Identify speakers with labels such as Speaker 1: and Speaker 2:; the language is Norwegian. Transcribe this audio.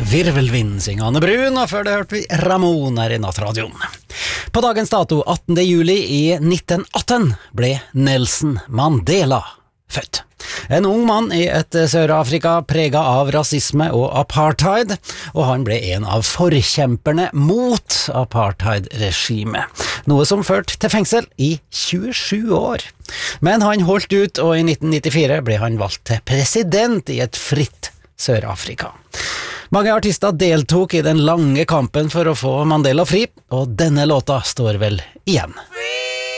Speaker 1: Virvelvind synger Anne Brun, og før det hørte vi Ramon her i Nattradioen. På dagens dato, 18. juli i 1918, ble Nelson Mandela født. En ung mann i et Sør-Afrika preget av rasisme og apartheid, og han ble en av forkjemperne mot apartheid-regimet, noe som førte til fengsel i 27 år. Men han holdt ut, og i 1994 ble han valgt til president i et fritt Sør-Afrika. Mange artister deltok i den lange kampen for å få Mandela fri, og denne låta står vel igjen.